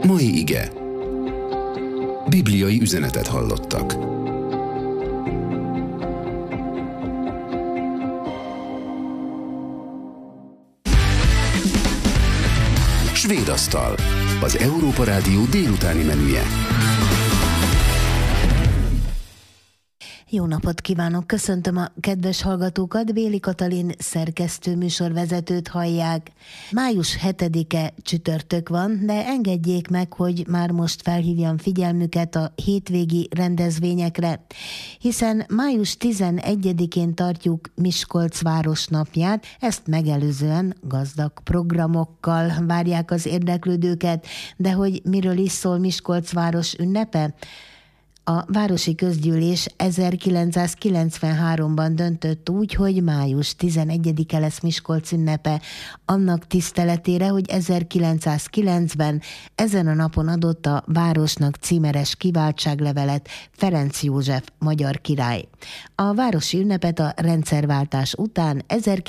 Mai ige. Bibliai üzenetet hallottak. Svéd asztal. Az Európa Rádió délutáni menüje. Jó napot kívánok! Köszöntöm a kedves hallgatókat, Béli Katalin szerkesztő műsorvezetőt hallják. Május 7-e csütörtök van, de engedjék meg, hogy már most felhívjam figyelmüket a hétvégi rendezvényekre, hiszen május 11-én tartjuk Miskolc városnapját, ezt megelőzően gazdag programokkal várják az érdeklődőket, de hogy miről is szól Miskolc város ünnepe? A Városi Közgyűlés 1993-ban döntött úgy, hogy május 11-e lesz Miskolc ünnepe, annak tiszteletére, hogy 1909-ben ezen a napon adott a városnak címeres kiváltságlevelet Ferenc József magyar király. A városi ünnepet a rendszerváltás után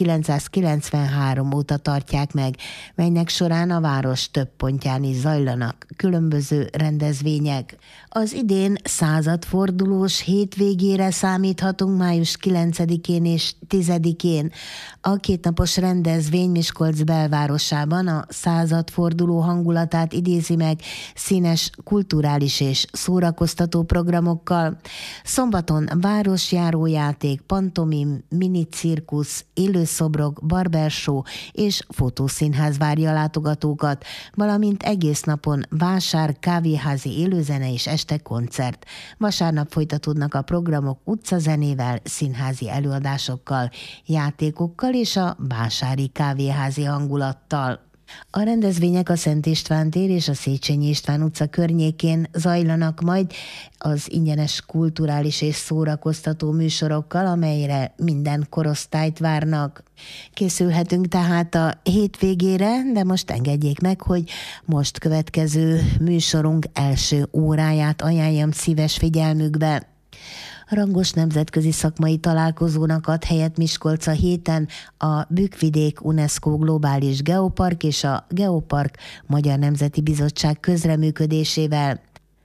1993 óta tartják meg, melynek során a város több pontján is zajlanak különböző rendezvények. Az idén századfordulós hétvégére számíthatunk május 9-én és 10-én. A kétnapos rendezvény Miskolc belvárosában a századforduló hangulatát idézi meg színes, kulturális és szórakoztató programokkal. Szombaton városjárójáték, pantomim, minicirkusz, élőszobrok, barbershow és fotószínház várja a látogatókat, valamint egész napon vásár, kávéházi élőzene és este koncert. Vasárnap folytatódnak a programok utcazenével, színházi előadásokkal, játékokkal és a vásári kávéházi hangulattal. A rendezvények a Szent István tér és a Széchenyi István utca környékén zajlanak majd az ingyenes kulturális és szórakoztató műsorokkal, amelyre minden korosztályt várnak. Készülhetünk tehát a hétvégére, de most engedjék meg, hogy most következő műsorunk első óráját ajánljam szíves figyelmükbe. Rangos nemzetközi szakmai találkozónak ad helyet Miskolc a héten a Bükkvidék UNESCO Globális Geopark és a Geopark Magyar Nemzeti Bizottság közreműködésével.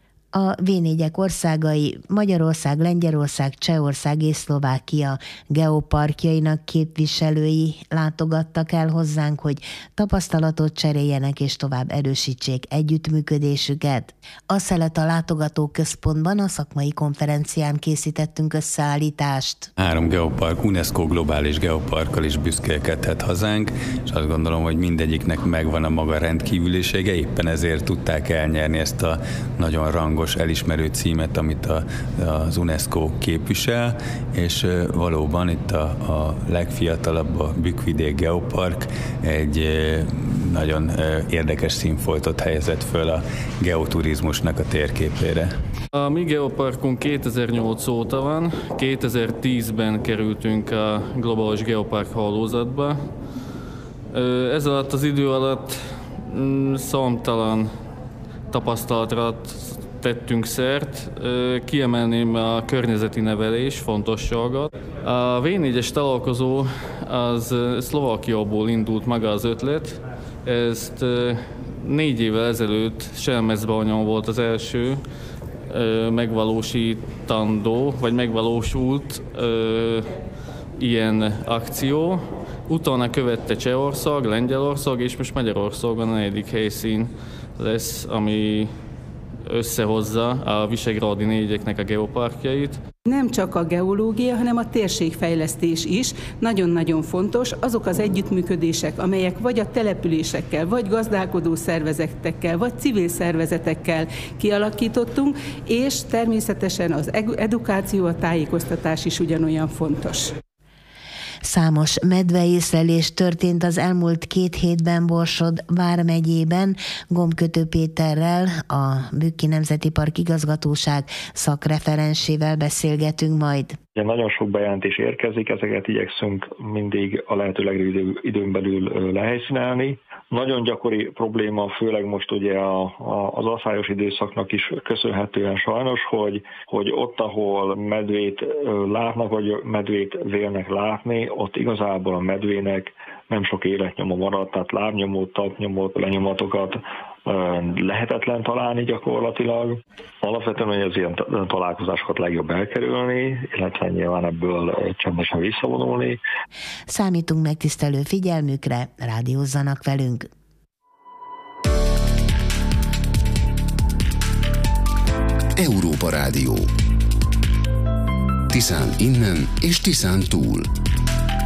A V4-ek országai, Magyarország, Lengyelország, Csehország és Szlovákia geoparkjainak képviselői látogattak el hozzánk, hogy tapasztalatot cseréljenek és tovább erősítsék együttműködésüket. A Szeleta látogatóközpontban a szakmai konferencián készítettünk összeállítást. 3 geopark, UNESCO globális geoparkkal is büszkélkedhet hazánk, és azt gondolom, hogy mindegyiknek megvan a maga rendkívülisége, éppen ezért tudták elnyerni ezt a nagyon rangos elismerő címet, amit az UNESCO képvisel, és valóban itt a legfiatalabb, a Bükkvidék Geopark egy nagyon érdekes színfoltot helyezett föl a geoturizmusnak a térképére. A mi geoparkunk 2008 óta van, 2010-ben kerültünk a globális geopark hálózatba. Ez alatt az idő alatt számtalan tapasztalatra tettünk szert. Kiemelném a környezeti nevelés fontosságát. A V4-es találkozó az Szlovákiából indult maga az ötlet. Ezt 4 évvel ezelőtt Selmecbányán volt az első megvalósítandó, vagy megvalósult ilyen akció. Utána követte Csehország, Lengyelország, és most Magyarországon a 4. helyszín lesz, ami összehozza a visegrádi 4-eknek a geoparkjait. Nem csak a geológia, hanem a térségfejlesztés is nagyon-nagyon fontos. Azok az együttműködések, amelyek vagy a településekkel, vagy gazdálkodó szervezetekkel, vagy civil szervezetekkel kialakítottunk, és természetesen az edukáció, a tájékoztatás is ugyanolyan fontos. Számos medveészlelés történt az elmúlt 2 hétben Borsod vármegyében. Gombkötő Péterrel, a Bükki Nemzeti Park igazgatóság szakreferensével beszélgetünk majd. Nagyon sok bejelentés érkezik, ezeket igyekszünk mindig a lehető legrövidebb időn belül lehelyszínelni. Nagyon gyakori probléma, főleg most ugye az aszályos időszaknak is köszönhetően sajnos, hogy ott, ahol medvét látnak, vagy medvét vélnek látni, ott igazából a medvének nem sok életnyoma maradt, tehát lábnyomót, talpnyomót, lenyomatokat lehetetlen találni gyakorlatilag. Alapvetően, hogy az ilyen találkozásokat legjobb elkerülni, illetve nyilván ebből csendesen visszavonulni. Számítunk megtisztelő figyelmükre, rádiózzanak velünk! Európa Rádió. Tiszán innen és Tiszán túl.